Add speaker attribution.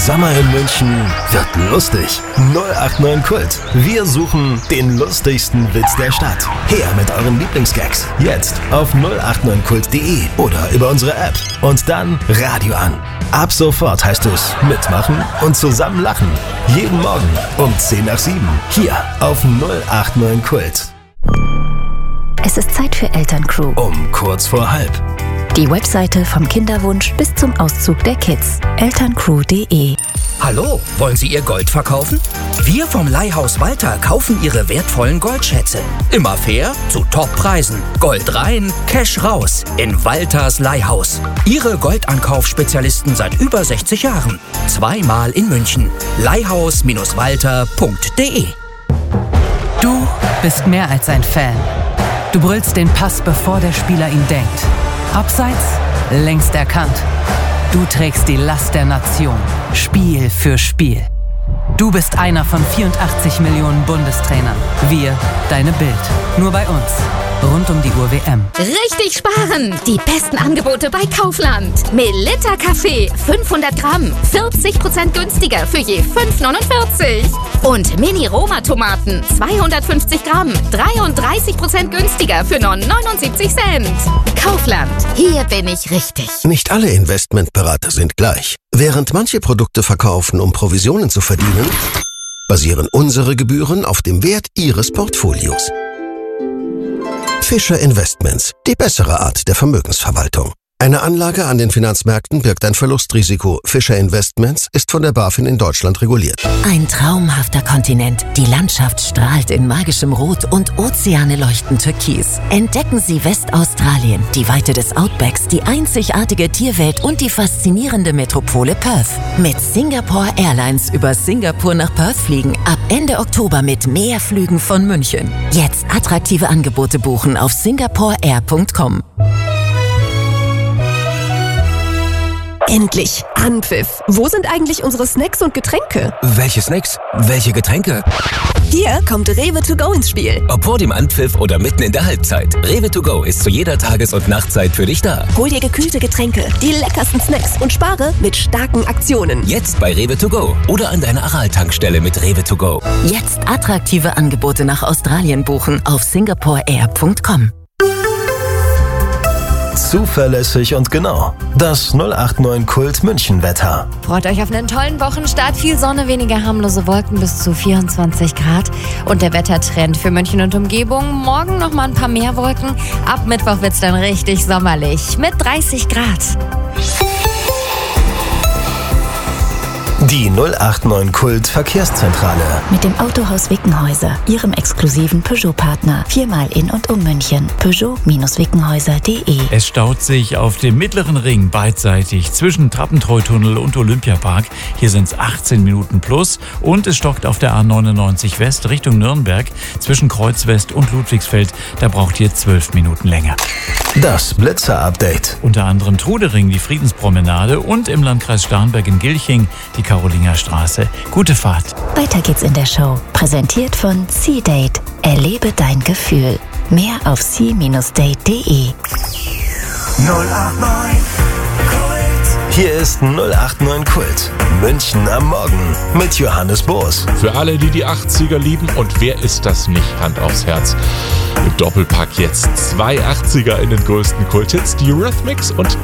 Speaker 1: Sommer in München wird lustig. 089 Kult. Wir suchen den lustigsten Witz der Stadt. Her mit euren Lieblingsgags. Jetzt auf 089kult.de oder über unsere App. Und dann Radio an. Ab sofort heißt es mitmachen und zusammen lachen. Jeden Morgen um 6:50. Hier auf 089 Kult.
Speaker 2: Es ist Zeit für Elterncrew.
Speaker 1: Um kurz vor halb.
Speaker 2: Die Webseite vom Kinderwunsch bis zum Auszug der Kids. Elterncrew.de.
Speaker 3: Hallo, wollen Sie Ihr Gold verkaufen? Wir vom Leihhaus Walter kaufen Ihre wertvollen Goldschätze. Immer fair, zu Toppreisen. Gold rein, Cash raus. In Walters Leihhaus. Ihre Goldankaufspezialisten seit über 60 Jahren. 2-mal in München. Leihhaus-walter.de.
Speaker 4: Du bist mehr als ein Fan. Du brüllst den Pass, bevor der Spieler ihn denkt. Abseits, längst erkannt. Du trägst die Last der Nation, Spiel für Spiel. Du bist einer von 84 Millionen Bundestrainern. Wir, deine Bild. Nur bei uns. Rund um die Uhr WM.
Speaker 5: Richtig sparen! Die besten Angebote bei Kaufland. Melitta Kaffee, 500 Gramm, 40% günstiger für je 5,49. Und Mini-Roma-Tomaten, 250 Gramm, 33% günstiger für nur 79 Cent. Kaufland, hier bin ich richtig.
Speaker 6: Nicht alle Investmentberater sind gleich. Während manche Produkte verkaufen, um Provisionen zu verdienen, basieren unsere Gebühren auf dem Wert Ihres Portfolios. Fischer Investments, die bessere Art der Vermögensverwaltung. Eine Anlage an den Finanzmärkten birgt ein Verlustrisiko. Fischer Investments ist von der BaFin in Deutschland reguliert.
Speaker 7: Ein traumhafter Kontinent. Die Landschaft strahlt in magischem Rot und Ozeane leuchten türkis. Entdecken Sie Westaustralien, die Weite des Outbacks, die einzigartige Tierwelt und die faszinierende Metropole Perth. Mit Singapore Airlines über Singapur nach Perth fliegen. Ab Ende Oktober mit mehr Flügen von München. Jetzt attraktive Angebote buchen auf singaporeair.com.
Speaker 8: Endlich! Anpfiff! Wo sind eigentlich unsere Snacks und Getränke?
Speaker 3: Welche Snacks? Welche Getränke?
Speaker 8: Hier kommt Rewe to go ins Spiel.
Speaker 3: Ob vor dem Anpfiff oder mitten in der Halbzeit. Rewe to go ist zu jeder Tages- und Nachtzeit für dich da.
Speaker 8: Hol dir gekühlte Getränke, die leckersten Snacks und spare mit starken Aktionen.
Speaker 3: Jetzt bei Rewe to go oder an deiner Aral-Tankstelle mit Rewe to go.
Speaker 7: Jetzt attraktive Angebote nach Australien buchen auf singaporeair.com.
Speaker 1: Zuverlässig und genau. Das 089 Kult München Wetter.
Speaker 9: Freut euch auf einen tollen Wochenstart. Viel Sonne, weniger harmlose Wolken bis zu 24 Grad. Und der Wettertrend für München und Umgebung. Morgen noch mal ein paar mehr Wolken. Ab Mittwoch wird's dann richtig sommerlich mit 30 Grad.
Speaker 1: Die 089 Kult Verkehrszentrale.
Speaker 2: Mit dem Autohaus Wickenhäuser, Ihrem exklusiven Peugeot-Partner. 4-mal in und um München. Peugeot-Wickenhäuser.de.
Speaker 10: Es staut sich auf dem mittleren Ring beidseitig zwischen Trappentreutunnel und Olympiapark. Hier sind es 18 Minuten plus. Und es stockt auf der A99 West Richtung Nürnberg zwischen Kreuz West und Ludwigsfeld. Da braucht ihr 12 Minuten länger.
Speaker 1: Das Blitzer-Update.
Speaker 10: Unter anderem Trudering, die Friedenspromenade und im Landkreis Starnberg in Gilching die Karolinerstraße. Gute Fahrt.
Speaker 2: Weiter geht's in der Show. Präsentiert von C-Date. Erlebe dein Gefühl. Mehr auf c-date.de.
Speaker 1: 089 Kult. Hier ist 089 Kult. München am Morgen mit Johannes Boos.
Speaker 11: Für alle, die die 80er lieben, und wer ist das nicht? Hand aufs Herz. Im Doppelpack jetzt 2 80er in den größten Kulthits, die Eurythmics und